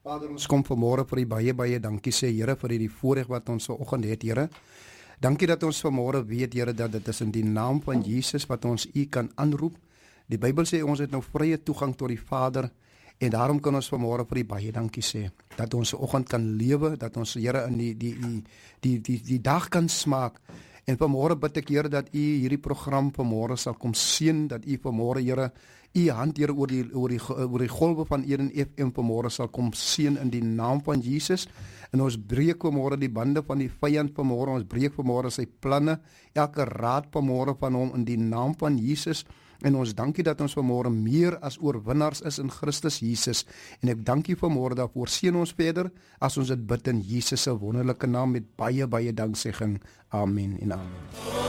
Vader, ons kom vanmôre vir U baie dankie sê, Here, vir hierdie voorreg wat ons vanoggend het, Here. Dankie dat ons vanmôre weet, Here, dat dit is in die naam van Jesus wat ons U kan aanroep. Die Bybel sê ons het nou vrye toegang tot die Vader en daarom kan ons vanmôre vir U baie dankie sê dat ons vanoggend kan lewe, dat ons, Here, in die dag kan smaak. En vanmôre bid ek, Here, dat U hierdie program vanmôre sal kom seën, dat U vanmôre, Here, U hand, Here, oor die golwe van Eden FM vanmôre sal kom seën in die naam van Jesus. En ons breek vanmôre die bande van die vyand vanmôre, ons breek vanmôre sy planne, elke raad vanmôre van hom in die naam van Jesus. En ons dankie dat ons vanmôre meer as oorwinnaars is in Christus Jesus. En ek dankie vanmôre daarvoor. Seën ons verder as ons dit bid in Jesus se wonderlike naam met baie danksegging. Amen en amen.